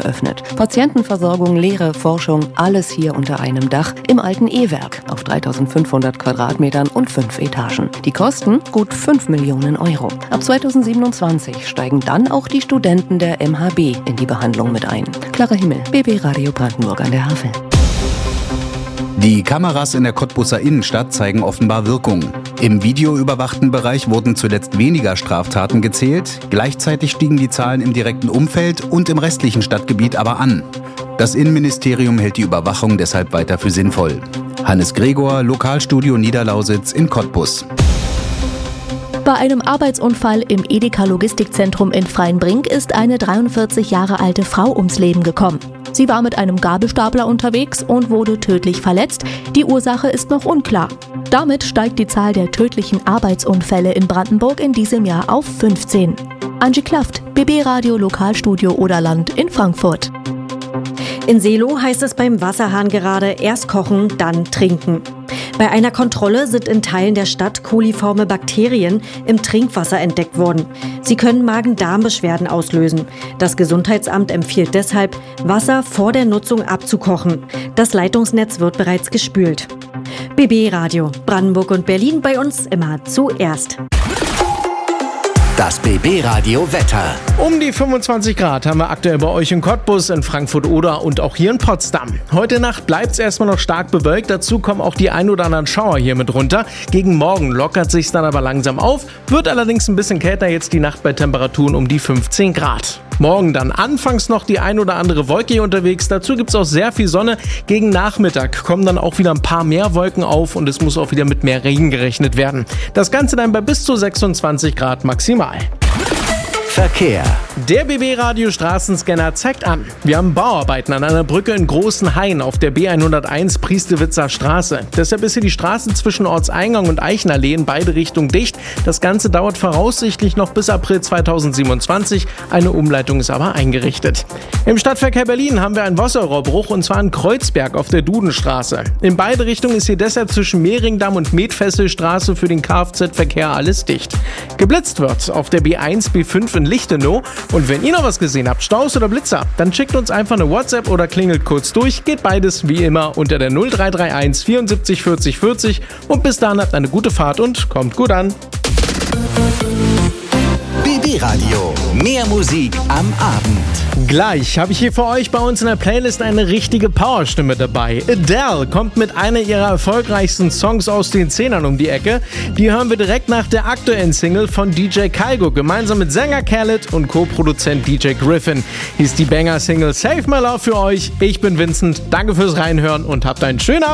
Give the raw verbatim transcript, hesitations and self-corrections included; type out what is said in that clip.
eröffnet. Patientenversorgung, Lehre, Forschung, alles hier unter einem Dach im alten E-Werk auf dreitausendfünfhundert Quadratmetern und fünf Etagen. Die Kosten gut fünf Millionen Euro. Ab zweitausendsiebenundzwanzig steigen dann auch die Studenten der M H B in die Behandlung mit ein. Clara Himmel, B B Radio Brandenburg an der Havel. Die Kameras in der Cottbuser Innenstadt zeigen offenbar Wirkung. Im videoüberwachten Bereich wurden zuletzt weniger Straftaten gezählt. Gleichzeitig stiegen die Zahlen im direkten Umfeld und im restlichen Stadtgebiet aber an. Das Innenministerium hält die Überwachung deshalb weiter für sinnvoll. Hannes Gregor, Lokalstudio Niederlausitz in Cottbus. Bei einem Arbeitsunfall im Edeka-Logistikzentrum in Freienbrink ist eine dreiundvierzig Jahre alte Frau ums Leben gekommen. Sie war mit einem Gabelstapler unterwegs und wurde tödlich verletzt. Die Ursache ist noch unklar. Damit steigt die Zahl der tödlichen Arbeitsunfälle in Brandenburg in diesem Jahr auf fünfzehn. Angie Klaft, B B Radio Lokalstudio Oderland in Frankfurt. In Seelow heißt es beim Wasserhahn gerade erst kochen, dann trinken. Bei einer Kontrolle sind in Teilen der Stadt coliforme Bakterien im Trinkwasser entdeckt worden. Sie können Magen-Darm-Beschwerden auslösen. Das Gesundheitsamt empfiehlt deshalb, Wasser vor der Nutzung abzukochen. Das Leitungsnetz wird bereits gespült. B B Radio, Brandenburg und Berlin bei uns immer zuerst. Das B B Radio Wetter. Um die fünfundzwanzig Grad haben wir aktuell bei euch in Cottbus, in Frankfurt-Oder und auch hier in Potsdam. Heute Nacht bleibt es erstmal noch stark bewölkt, dazu kommen auch die ein oder anderen Schauer hier mit runter. Gegen Morgen lockert sich's dann aber langsam auf, wird allerdings ein bisschen kälter jetzt die Nacht bei Temperaturen um die fünfzehn Grad. Morgen dann anfangs noch die ein oder andere Wolke hier unterwegs, dazu gibt es auch sehr viel Sonne. Gegen Nachmittag kommen dann auch wieder ein paar mehr Wolken auf und es muss auch wieder mit mehr Regen gerechnet werden. Das Ganze dann bei bis zu sechsundzwanzig Grad maximal. Verkehr. Der B B-Radio Straßenscanner zeigt an, wir haben Bauarbeiten an einer Brücke in Großenhain auf der B hunderteins Priestewitzer Straße. Deshalb ist hier die Straße zwischen Ortseingang und Eichenallee in beide Richtungen dicht. Das Ganze dauert voraussichtlich noch bis April zweitausendsiebenundzwanzig. Eine Umleitung ist aber eingerichtet. Im Stadtverkehr Berlin haben wir einen Wasserrohrbruch und zwar in Kreuzberg auf der Dudenstraße. In beide Richtungen ist hier deshalb zwischen Mehringdamm und Metfesselstraße für den Kfz-Verkehr alles dicht. Geblitzt wird auf der B eins B fünf in Lichtenau. Und wenn ihr noch was gesehen habt, Staus oder Blitzer, dann schickt uns einfach eine WhatsApp oder klingelt kurz durch. Geht beides wie immer unter der null drei drei eins vierundsiebzig vierzig vierzig. Und bis dahin habt eine gute Fahrt und kommt gut an. B B Radio. Mehr Musik am Abend. Gleich habe ich hier für euch bei uns in der Playlist eine richtige Powerstimme dabei. Adele kommt mit einer ihrer erfolgreichsten Songs aus den Zehnern um die Ecke. Die hören wir direkt nach der aktuellen Single von D J Kygo, gemeinsam mit Sänger Khaled und Co-Produzent D J Griffin. Hier ist die Banger-Single Save My Love für euch. Ich bin Vincent, danke fürs Reinhören und habt einen schönen Abend.